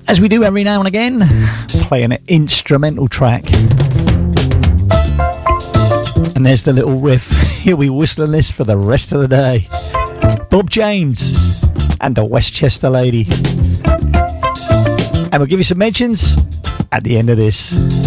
as we do every now and again, playing an instrumental track. And there's the little riff. He'll be whistling this for the rest of the day. Bob James and the Westchester Lady. And we'll give you some mentions at the end of this.